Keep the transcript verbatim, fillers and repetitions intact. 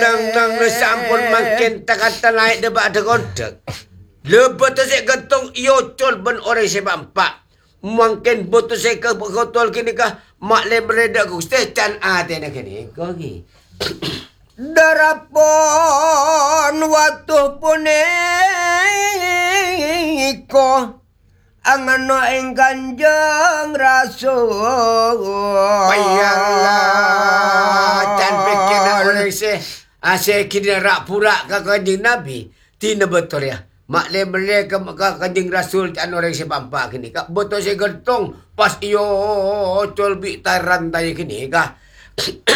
nang nang sampun makin takata naik debat ada kontak. Lepas tu saya gantung iocol ben orang saya bampak. Mungkin betul saya ke betul kini kah mak le bereda ku stan a tena kini. Kau gi. Darapon waktu puniko ang ano ang kanjeng rasul. Payahlah. Dan fikir nak orang saya. Saya kira rak pura ke kanjeng Nabi. Tina betul ya. Mak le beli ke kanjeng Rasul dan orang saya bampak kini kah. Betul saya gentong pas iyo col bi taran tadi kini kah.